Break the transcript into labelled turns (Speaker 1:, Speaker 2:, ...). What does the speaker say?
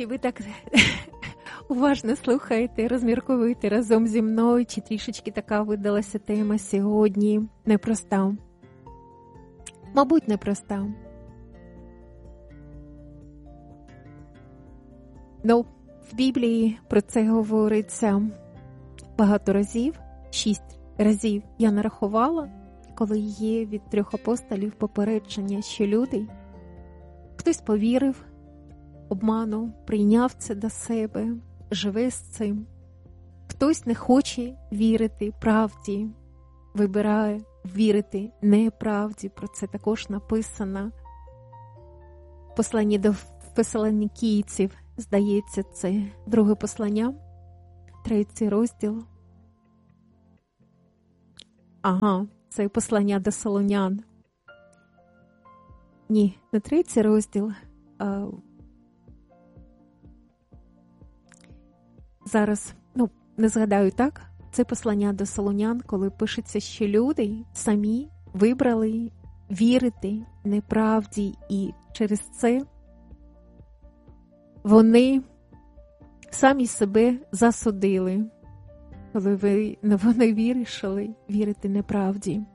Speaker 1: Чи ви так уважно слухаєте, розмірковуєте разом зі мною, чи трішечки така видалася тема сьогодні непроста? Мабуть, непроста. Ну, в Біблії про це говориться багато разів. 6 разів я нарахувала, коли є від 3 апостолів попередження, що люди, хтось повірив обману, прийняв це до себе, живе з цим. Хтось не хоче вірити правді, вибирає вірити неправді. Про це також написано в посланні до Фесалонікійців, здається, це 2 послання, 3 розділ. Ага, це послання до Солонян. Ні, не 3 розділ. Зараз, не згадаю так, це послання до Солонян, коли пишеться, що люди самі вибрали вірити неправді, і через це вони самі себе засудили, коли вони вирішили вірити неправді.